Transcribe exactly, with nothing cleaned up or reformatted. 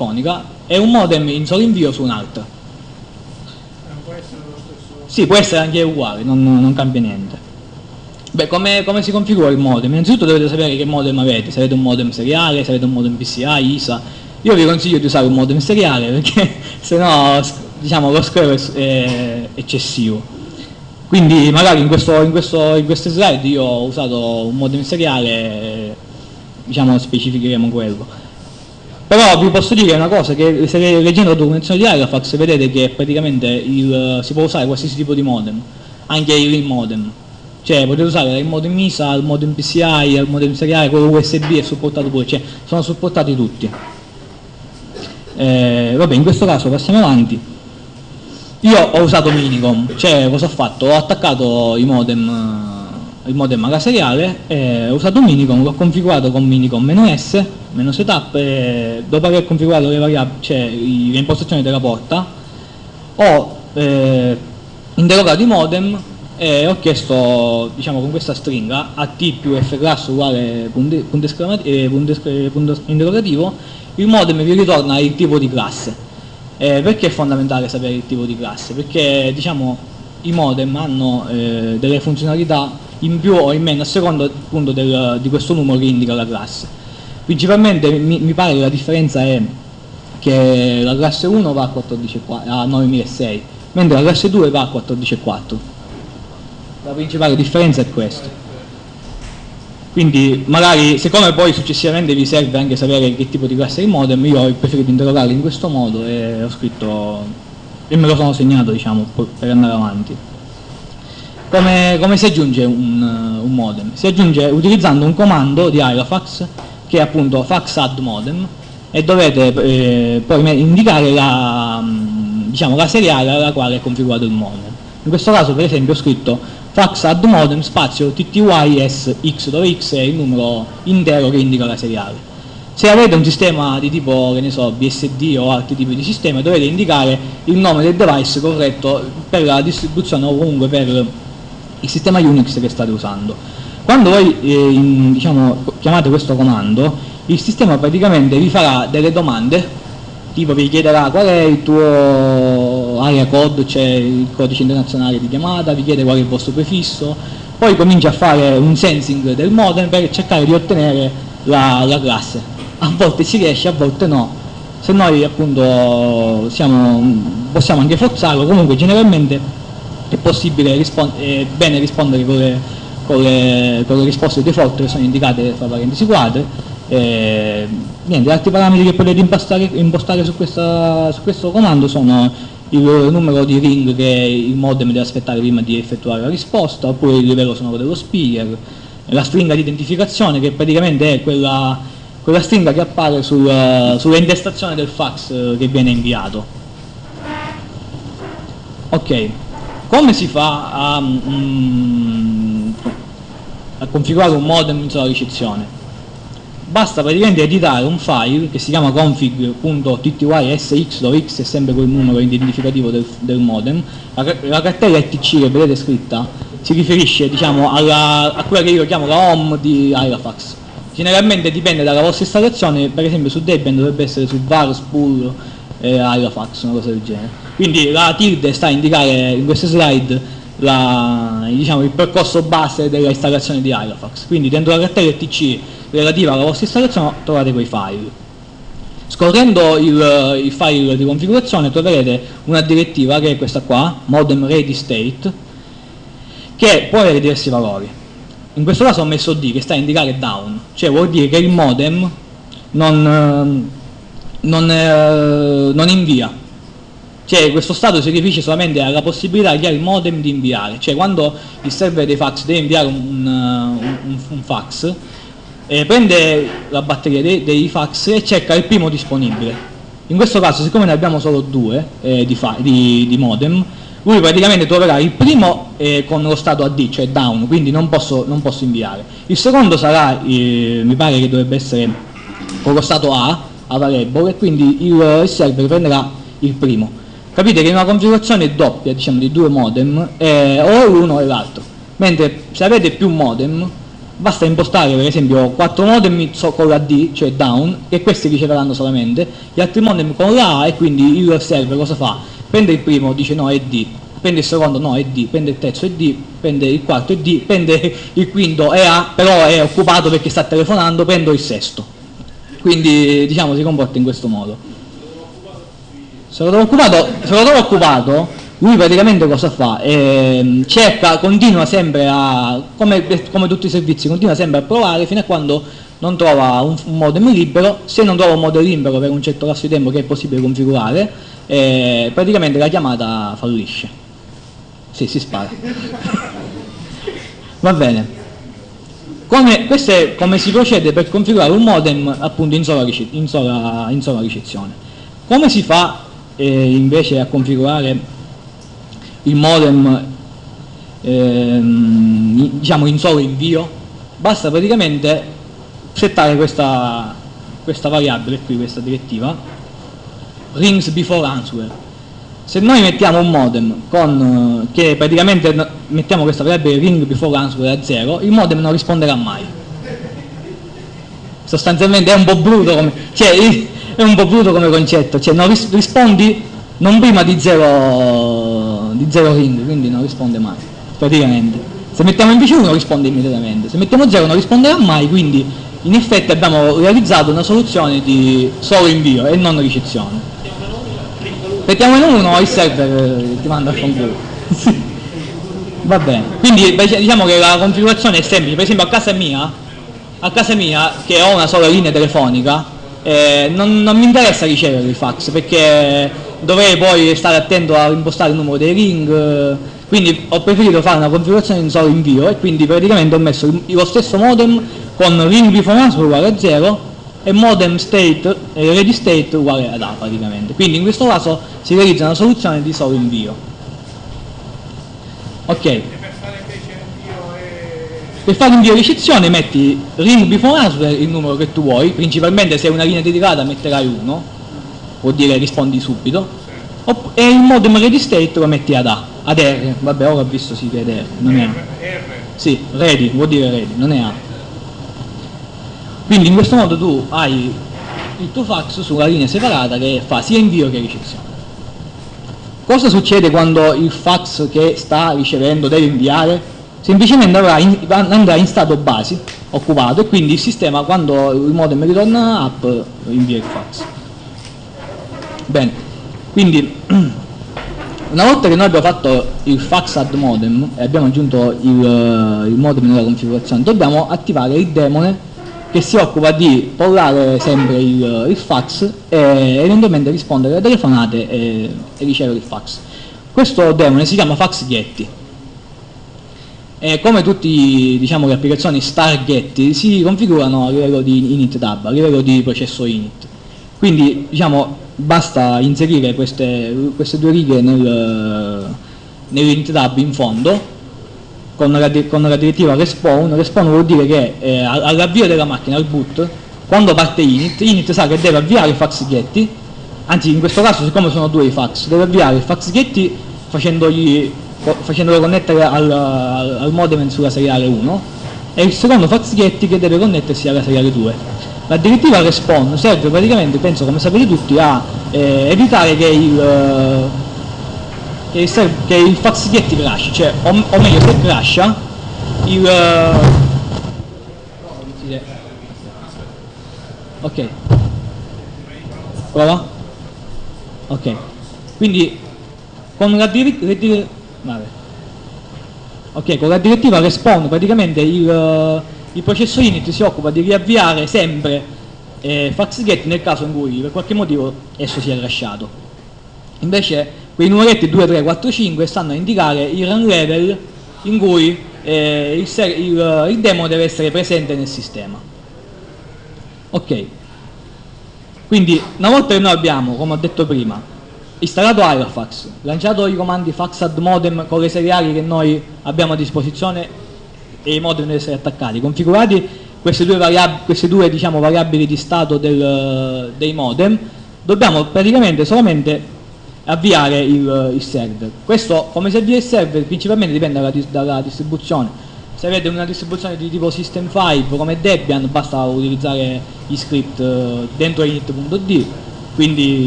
telefonica e un modem in solo invio su un'altra. Non può essere lo stesso? Sì, può essere anche uguale, non, non cambia niente. Beh, come, come si configura il modem? Innanzitutto dovete sapere che modem avete, se avete un modem seriale, se avete un modem P C I, I S A. Io vi consiglio di usare un modem seriale perché se no, diciamo, lo schermo è eccessivo. Quindi magari in, questo, in, questo, in queste slide io ho usato un modem seriale, diciamo specificheremo quello. Però vi posso dire una cosa, che se leggendo la documentazione di Aerofax vedete che praticamente il, si può usare qualsiasi tipo di modem, anche il modem. Cioè potete usare il modem I S A, il modem P C I, il modem seriale, quello U S B è supportato pure, cioè sono supportati tutti. Eh, vabbè, in questo caso passiamo avanti. Io ho usato Minicom, cioè cosa ho fatto? Ho attaccato i modem, il modem alla seriale, e ho usato Minicom, l'ho configurato con Minicom-S, meno setup, e dopo aver configurato le variabili, cioè le impostazioni della porta, ho eh, interrogato i modem e ho chiesto, diciamo, con questa stringa A T più F class uguale punto, punto, eh, punto, punto interrogativo, il modem vi ritorna il tipo di classe. Eh, perché è fondamentale sapere il tipo di classe? Perché, diciamo, i modem hanno eh, delle funzionalità in più o in meno a seconda appunto del, di questo numero che indica la classe. Principalmente mi, mi pare che la differenza è che la classe uno va a, a novemilasei, mentre la classe due va a quattordici virgola quattro. La principale differenza è questa. Quindi magari, siccome poi successivamente vi serve anche sapere che tipo di classe è il modem, io ho preferito interrogarli in questo modo e ho scritto, e me lo sono segnato, diciamo, per andare avanti. Come, come si aggiunge un, un modem? Si aggiunge utilizzando un comando di Aerofax che è appunto fax add modem, e dovete eh, poi indicare la, diciamo, la seriale alla quale è configurato il modem. In questo caso per esempio ho scritto fax add modem spazio T T Y S X, dove X è il numero intero che indica la seriale. Se avete un sistema di tipo, che ne so, B S D o altri tipi di sistema, dovete indicare il nome del device corretto per la distribuzione o comunque per il sistema Unix che state usando. Quando voi eh, in, diciamo, chiamate questo comando, il sistema praticamente vi farà delle domande, tipo vi chiederà qual è il tuo area code, cioè il codice internazionale di chiamata, vi chiede qual è il vostro prefisso, poi comincia a fare un sensing del modem per cercare di ottenere la, la classe. A volte ci riesce, a volte no. Se noi appunto siamo, possiamo anche forzarlo, comunque generalmente è possibile, rispond- è bene rispondere con le, con, le, con le risposte default che sono indicate fra parentesi quadre. Eh, niente, altri parametri che potete impostare, impostare su, questa, su questo comando sono il numero di ring che il modem deve aspettare prima di effettuare la risposta, oppure il livello sonoro dello speaker, la stringa di identificazione che praticamente è quella, quella stringa che appare sul, sulla intestazione del fax che viene inviato. Ok, come si fa a, um, a configurare un modem in sola ricezione? Basta praticamente editare un file che si chiama config.ttysx, dove x è sempre quel numero identificativo del, del modem. La, la cartella E T C che vedete scritta si riferisce, diciamo, alla, a quella che io chiamo la home di Aerofax. Generalmente dipende dalla vostra installazione, per esempio su Debian dovrebbe essere su var, spool, eh, Aerofax, una cosa del genere. Quindi la tilde sta a indicare in queste slide la, diciamo, il percorso base della installazione di Aerofax. Quindi dentro la cartella E T C relativa alla vostra installazione trovate quei file. Scorrendo il, il file di configurazione troverete una direttiva che è questa qua, modem ready state, che può avere diversi valori. In questo caso ho messo D, che sta a indicare down, cioè vuol dire che il modem non, non, non invia. Cioè questo stato si riferisce solamente alla possibilità che ha il modem di inviare, cioè quando il server dei fax deve inviare un, un, un, un fax, eh, prende la batteria dei, dei fax e cerca il primo disponibile. In questo caso, siccome ne abbiamo solo due eh, di, di, di modem, lui praticamente troverà il primo eh, con lo stato A D, cioè down, quindi non posso, non posso inviare. Il secondo sarà, eh, mi pare che dovrebbe essere con lo stato A, available, e quindi il, il server prenderà il primo. Capite che in una configurazione doppia, diciamo, di due modem, eh, o è l'uno o è l'altro. Mentre se avete più modem, basta impostare per esempio quattro modem con la D, cioè down, che questi riceveranno solamente, gli altri modem con la A, e quindi il server cosa fa? Prende il primo, dice no è D, prende il secondo, no è D, prende il terzo è D, prende il quarto è D, prende il quinto è A, però è occupato perché sta telefonando, prendo il sesto. Quindi diciamo si comporta in questo modo. Se lo trovo occupato, se lo trovo occupato lui praticamente cosa fa? Eh, cerca, continua sempre a, come, come tutti i servizi, continua sempre a provare fino a quando non trova un, un modem libero. Se non trova un modem libero per un certo lasso di tempo che è possibile configurare, eh, praticamente la chiamata fallisce. Sì, si spara. Va bene. Come, questo è come si procede per configurare un modem appunto in sola, in sola, in sola ricezione. Come si fa eh, invece a configurare il modem ehm, diciamo in solo invio? Basta praticamente settare questa, questa variabile qui, questa direttiva rings before answer. Se noi mettiamo un modem con che praticamente mettiamo questa variabile ring before answer a zero, il modem non risponderà mai. Sostanzialmente è un po' brutto come, cioè, è un po' brutto come concetto, cioè non ris rispondi non prima di zero, di zero ring, quindi non risponde mai, praticamente. Se mettiamo invece uno risponde immediatamente, se mettiamo zero non risponderà mai, quindi in effetti abbiamo realizzato una soluzione di solo invio e non ricezione. Mettiamo in uno, il server ti manda al fanculo. Va bene, quindi diciamo che la configurazione è semplice. Per esempio a casa mia, a casa mia che ho una sola linea telefonica, eh, non, non mi interessa ricevere i fax, perché dovrei poi stare attento a impostare il numero dei ring, quindi ho preferito fare una configurazione in solo invio, e quindi praticamente ho messo lo stesso modem con ring before answer uguale a zero e modem state e ready state uguale ad A praticamente. Quindi in questo caso si realizza una soluzione di solo invio. Ok. E per fare invece invio e... Per fare invio e ricezione metti ring before answer il numero che tu vuoi, principalmente se è una linea dedicata metterai uno, vuol dire rispondi subito, e il modem ready state lo metti ad A, ad R, vabbè ora ho visto sì che è R, non è A. R. Sì, ready, vuol dire ready, non è A. Quindi in questo modo tu hai il tuo fax su una linea separata che fa sia invio che ricezione. Cosa succede quando il fax che sta ricevendo deve inviare? Semplicemente avrà in, andrà in stato basi, occupato, e quindi il sistema quando il modem ritorna up invia il fax. Bene, quindi una volta che noi abbiamo fatto il fax add modem e abbiamo aggiunto il, il modem nella configurazione, dobbiamo attivare il daemon che si occupa di pollare sempre il, il fax e eventualmente rispondere alle telefonate e, e ricevere il fax. Questo daemon si chiama faxgetty. E come tutte diciamo, le applicazioni stargetty si configurano a livello di init tab, a livello di processo init. Quindi diciamo basta inserire queste, queste due righe nel, nell'init tab in fondo con la, con la direttiva respawn. Respawn vuol dire che eh, all'avvio della macchina, al boot, quando parte init, init sa che deve avviare il faxgetty, anzi in questo caso siccome sono due i fax, deve avviare il faxgetty facendogli facendolo connettere al, al, al modem sulla seriale uno, e il secondo faxgetty che deve connettersi alla seriale due. La direttiva respawn serve praticamente, penso come sapete tutti, a eh, evitare che il, che il, che il faxgetty crash, cioè, o, o meglio se crasha, il... ok. Prova? Ok. Quindi con la direttiva... Vabbè. Ok, con la direttiva respawn praticamente il, il processo init si occupa di riavviare sempre eh, faxgetty nel caso in cui per qualche motivo esso sia crashato. Invece quei numeretti due, tre, quattro, cinque stanno a indicare il run level in cui eh, il, il, il demo deve essere presente nel sistema. Ok, quindi una volta che noi abbiamo, come ho detto prima, installato Aerofax, lanciato i comandi fax add modem con le seriali che noi abbiamo a disposizione e i modem devono essere attaccati, configurati queste due, queste due diciamo, variabili di stato del, dei modem, dobbiamo praticamente solamente avviare il, il server. Questo come si avvia il server principalmente dipende dalla, dalla distribuzione. se avete una distribuzione di tipo System cinque come Debian basta utilizzare gli script eh, dentro init punto d, quindi